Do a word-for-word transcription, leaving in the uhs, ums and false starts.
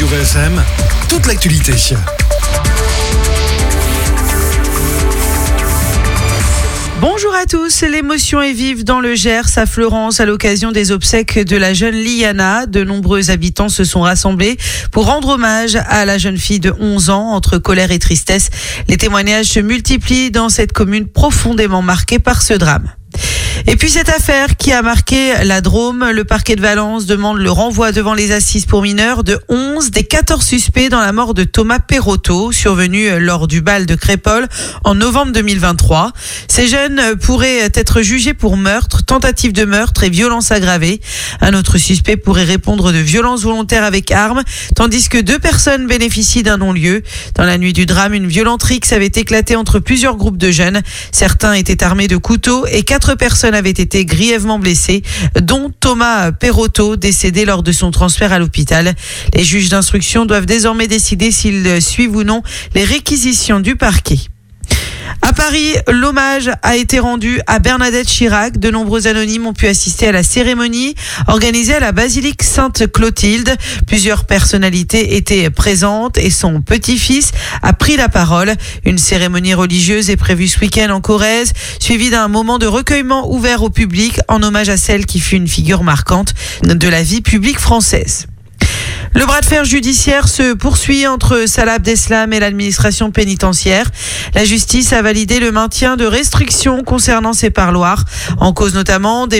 Radio V F M, toute l'actualité. Bonjour à tous, l'émotion est vive dans le Gers à Fleurance à l'occasion des obsèques de la jeune Liana. De nombreux habitants se sont rassemblés pour rendre hommage à la jeune fille de onze ans. Entre colère et tristesse, les témoignages se multiplient dans cette commune profondément marquée par ce drame. Et puis cette affaire qui a marqué la Drôme, le parquet de Valence demande le renvoi devant les assises pour mineurs de onze des quatorze suspects dans la mort de Thomas Perrotto, survenu lors du bal de Crépol en novembre deux mille vingt-trois. Ces jeunes pourraient être jugés pour meurtre, tentative de meurtre et violence aggravée. Un autre suspect pourrait répondre de violences volontaires avec arme, tandis que deux personnes bénéficient d'un non-lieu. Dans la nuit du drame, une violente rixe avait éclaté entre plusieurs groupes de jeunes. Certains étaient armés de couteaux et quatre personnes avaient été grièvement blessés, dont Thomas Perrotto, décédé lors de son transfert à l'hôpital. Les juges d'instruction doivent désormais décider s'ils suivent ou non les réquisitions du parquet. À Paris, l'hommage a été rendu à Bernadette Chirac. De nombreux anonymes ont pu assister à la cérémonie organisée à la basilique Sainte-Clotilde. Plusieurs personnalités étaient présentes et son petit-fils a pris la parole. Une cérémonie religieuse est prévue ce week-end en Corrèze, suivie d'un moment de recueillement ouvert au public en hommage à celle qui fut une figure marquante de la vie publique française. Le bras de fer judiciaire se poursuit entre Salah Abdeslam et l'administration pénitentiaire. La justice a validé le maintien de restrictions concernant ces parloirs, en cause notamment des